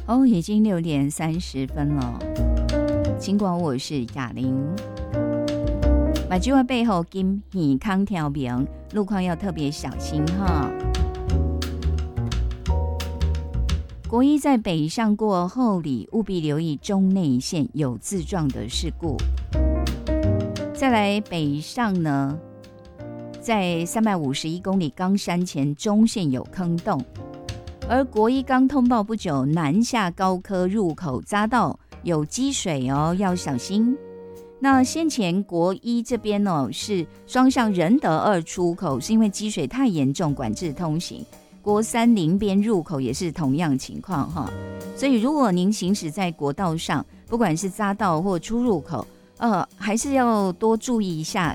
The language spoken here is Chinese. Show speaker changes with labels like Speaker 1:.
Speaker 1: 哦，已经6:30了。尽管我是雅玲，目睭的背后金耳康条明，路况要特别小心哈。国一在北上过后里，务必留意中内线有自撞的事故。再来北上呢，在351公里冈山前中线有坑洞，而国一刚通报不久，南下高科入口匝道有积水哦，要小心。那先前国一这边哦是双向仁德2出口，是因为积水太严重，管制通行。国三林边入口也是同样情况哈，所以如果您行驶在国道上，不管是匝道或出入口，还是要多注意一下